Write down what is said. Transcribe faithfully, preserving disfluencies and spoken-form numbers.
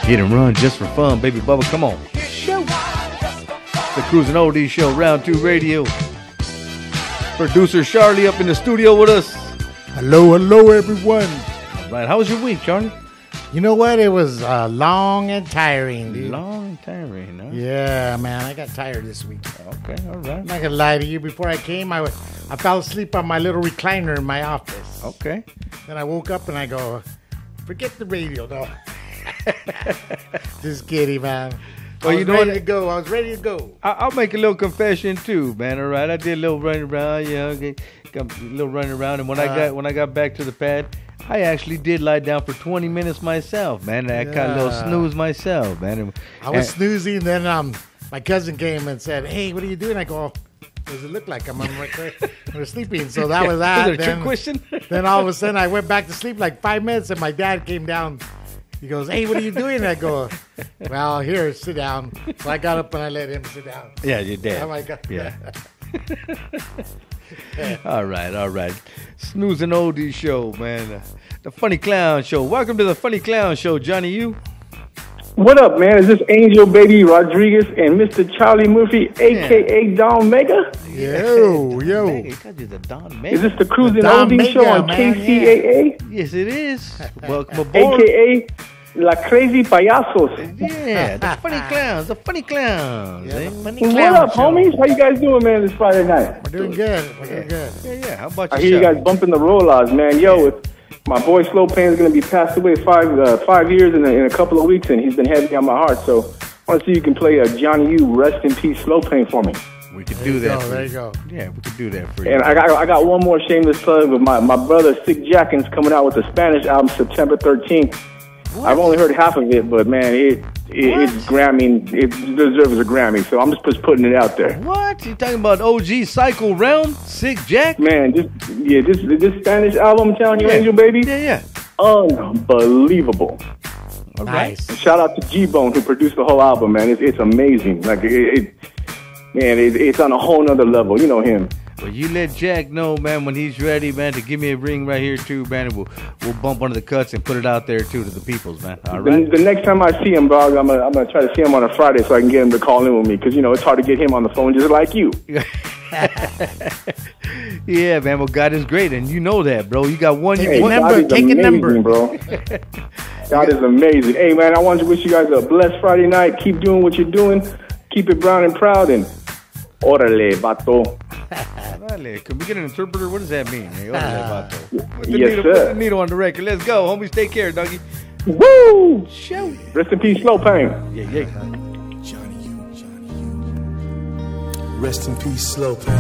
Hit and run just for fun, baby Bubba. Come on. Show. The Cruising Oldies Show, Round two Radio. Producer Charlie up in the studio with us. Hello, hello, everyone. All right, how was your week, Charlie? You know what? It was uh, long and tiring, dude. Long and tiring, huh? Yeah, man. I got tired this week. Okay, all right. I'm not going to lie to you. Before I came, I, I fell asleep on my little recliner in my office. Okay. Then I woke up and I go, forget the radio, no. Just kidding, man. Well, I was you know ready what? to go. I was ready to go. I- I'll make a little confession too, man. All right, I did a little running around, yeah, okay, got a little running around, and when I Uh, got when I got back to the pad, I actually did lie down for twenty minutes myself, man. And I kind of a little Yeah. snooze myself, man. And, I was and- snoozing. Then um, my cousin came and said, hey, what are you doing? I go, does it look like I'm, I'm right there? I was sleeping. So that was that. Is it a trick Then- question? Then all of a sudden I went back to sleep like five minutes and my dad came down. He goes, hey, what are you doing? I go, well, here, sit down. So I got up and I let him sit down. Yeah, you're dead. Oh, my God. Yeah. all right, all right. Snoozing Oldies Show, man. Uh, the Funny Clown Show. Welcome to the Funny Clown Show, Johnny. You. What up, man? Is this Angel Baby Rodriguez and Mister Charlie Murphy, a k a. Don Mega? Yo, yo. Hey, God, you're the Don Mega. Is this the Cruising The Don Oldies Show Mega, on man, K C A A? Yes, it is. Welcome A aboard. K A. La Crazy Payasos. Yeah, the Funny Clowns, the Funny Clowns. Yeah, eh? the funny What clown up, show. homies? How you guys doing, man, this Friday night? We're doing good. We're doing good. Yeah, yeah. How about I you? hear you guys bumping the roll-outs, man. Yo, it's, my boy Slow Pain is going to be passed away five uh, five years in a, in a couple of weeks, and he's been heavy on my heart. So I want to see if you can play a Johnny U, Rest in Peace, Slow Pain for me. We could There do you that. go, for there you. you go. Yeah, we could do that for you. And I got I got one more shameless plug with my, my brother Sick Jackins coming out with a Spanish album September thirteenth. I've only heard half of it, but man, it, it it's Grammy. It deserves a Grammy. So I'm just, just putting it out there. What? You talking about O G Cycle Realm? Sick Jack? Man, just yeah, this this Spanish album, I'm telling you, Yeah. Angel Baby, Yeah, yeah. unbelievable. All right. Nice. Shout out to G Bone who produced the whole album, man. It's it's amazing. Like it, it man, it, it's on a whole nother level. You know him. Well, you let Jack know, man, when he's ready, man, to give me a ring right here, too, man. And we'll, we'll bump one of the cuts and put it out there, too, to the peoples, man. All right? The, the next time I see him, dog, I'm gonna I'm gonna try to see him on a Friday so I can get him to call in with me because you know it's hard to get him on the phone just like you. Yeah, man. Well, God is great, and you know that, bro. You got one. You Hey, can number, God is take a amazing, number. bro. God is amazing. Hey, man, I want to wish you guys a blessed Friday night. Keep doing what you're doing. Keep it brown and proud, and orale, vato. Vale, can we get an interpreter? What does that mean? Hey, órale, vato. Put the Yes, needle, sir. Put the needle on the record. Let's go, homies. Take care, doggy. Woo! Show. Rest in peace, Slow Pain. Yeah, yeah. Johnny U, Johnny U. Rest in peace, Slow Pain.